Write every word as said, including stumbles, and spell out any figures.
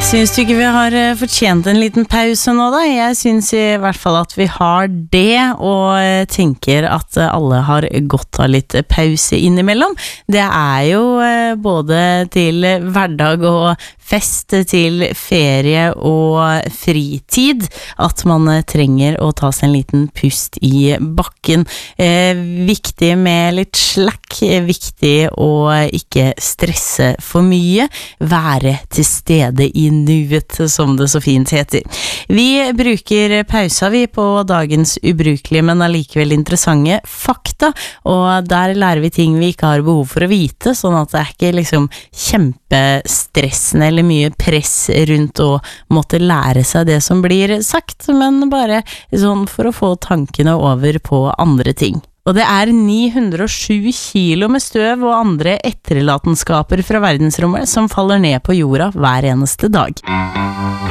Syns du ikke vi har fortjent en liten pause nå da? Jeg syns i hvert fall at vi har det, og tenker at alle har godt av litt pause innimellom. Det er jo både til hverdag og fest, til ferie og fritid, at man trenger å ta seg en liten pust i bakken. Eh, viktig med litt slack, viktig å ikke stresse for mye, være til stede i nuet, som det så fint heter. Vi bruker pausa vi på dagens ubrukelige, men allikevel interessante fakta, og der lærer vi ting vi ikke har behov for å vite, sånn at det er ikke liksom kjempestressende eller mye press rundt å måtte lære seg det som blir sagt, men bare sånn for å få tankene over på andre ting. Og det er ni hundre og sju kilo med støv og andre etterlatenskaper fra verdensrommet som faller ned på jorda hver eneste dag.